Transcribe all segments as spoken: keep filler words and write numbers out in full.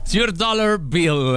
Signor Dollar Bill,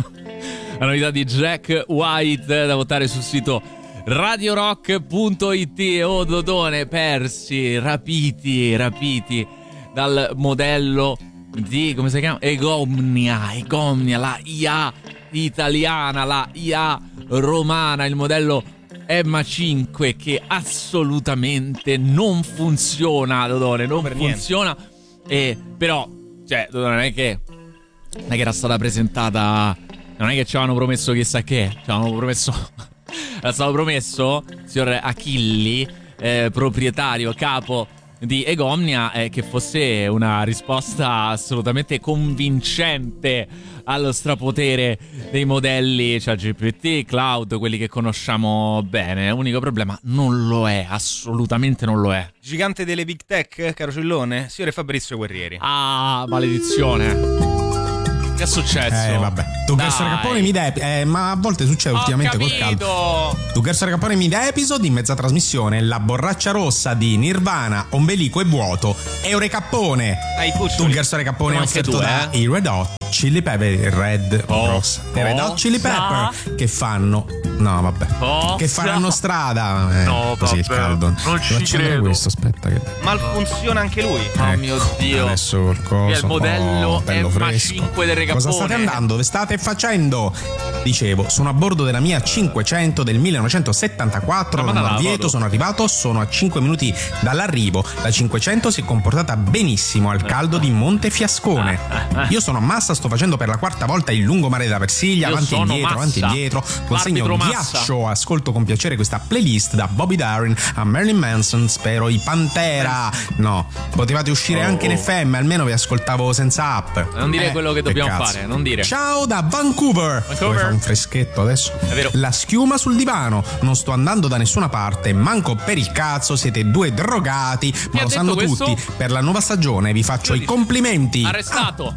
la novità di Jack White, da votare sul sito radio rock punto it. Oh Dodone, persi, rapiti, rapiti dal modello di, come si chiama? Egomnia, Egomnia, la I A italiana, la I A romana, il modello E M A cinque che assolutamente non funziona, Dodone, non per funziona. E però, cioè, Dodone, non è che non è che era stata presentata, non è che ci avevano promesso chissà che, ci avevano promesso era stato promesso, signor Achilli, eh, proprietario, capo di Egomnia, eh, che fosse una risposta assolutamente convincente allo strapotere dei modelli, cioè G P T, Cloud, quelli che conosciamo bene. L'unico problema, non lo è, assolutamente non lo è. Gigante delle big tech, caro Cellone, signore Fabrizio Guerrieri. Ah, maledizione. Che è successo? Eh vabbè, tu che essere Cappone mi dai, eh, ma a volte succede Ho ultimamente capito. col caldo. Tu che essere Cappone mi dai episodi in mezza trasmissione, la borraccia rossa di Nirvana, ombelico e vuoto, Eurecappone. Dai, tu che essere Cappone Anche offerto tu, da eh? i Red Hot Chili Pepper, Red Oh, Ross, i Red Hot Chili Pepper che fanno, no vabbè, Oh, che faranno strada, eh, no, così il vabbè, caldo. non ci Devo accendere credo. questo, aspetta che Malfunziona anche lui. Oh ecco, mio Dio. adesso col coso, Che è il modello oh, bello E M A fresco. cinque del Regappone. Cosa state andando? Dove state facendo? Dicevo, sono a bordo della mia cinquecento del millenovecentosettantaquattro Ma da madonna, Orvieto, vado. sono arrivato, sono a cinque minuti dall'arrivo. La cinquecento si è comportata benissimo al caldo di Monte Fiascone. Io sono a Massa, sto facendo per la quarta volta il lungomare da Versilia, Io avanti e sono indietro, avanti e Massa. indietro, consegno L'arbitro un Massa. ghiaccio, ascolto con piacere questa playlist da Bobby Darin a Marilyn Manson, spero i Pantera. No, potevate uscire Oh, anche in oh. F M, almeno vi ascoltavo senza app. Non dire Eh, quello che che dobbiamo cazzo. fare, non dire. Ciao da Vancouver. Vancouver. Vuoi fare un freschetto adesso? È vero. La schiuma sul divano. Non sto andando da nessuna parte, manco per il cazzo, siete due drogati, ma ha lo sanno detto questo? tutti. Per la nuova stagione vi faccio i complimenti. Arrestato.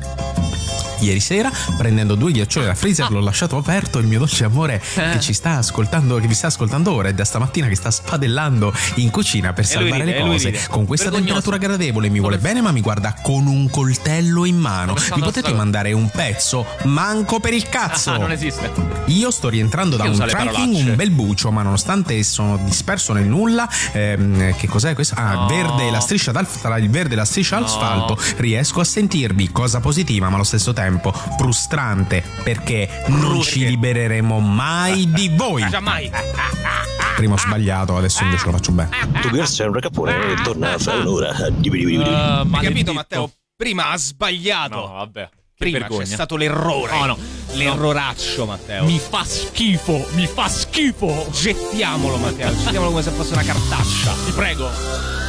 Ieri sera, prendendo due ghiaccioli da freezer, l'ho lasciato aperto. Il mio dolce amore Eh. che ci sta ascoltando, che vi sta ascoltando ora, è da stamattina che sta spadellando in cucina per E lui salvare ride, le e lui cose. ride. Con questa Vergognoso. temperatura gradevole mi vuole Come- bene, ma mi guarda con un coltello in mano. Come Vi fanno potete sta- mandare un pezzo, manco per il cazzo. Ah, non esiste. Io sto rientrando da Io un uso le trekking, parolacce. un bel bucio, ma nonostante sono disperso nel nulla, ehm, che cos'è questo? Ah, No. verde, la striscia d'alf- tra il verde e la striscia No. asfalto, riesco a sentirvi, cosa positiva, ma allo stesso tempo frustrante, perché non ci libereremo mai di voi. Già mai. Prima ho sbagliato, adesso invece lo faccio bene. Tu che sei un Cappone torna fra un'ora. Uh, Hai maledetto. capito, Matteo? Prima ha sbagliato. No, vabbè. Che Prima vergogna. c'è stato l'errore. No, no. L'erroraccio, Matteo. Mi fa schifo, mi fa schifo. Gettiamolo, Matteo. Gettiamolo come se fosse una cartaccia. Ti prego.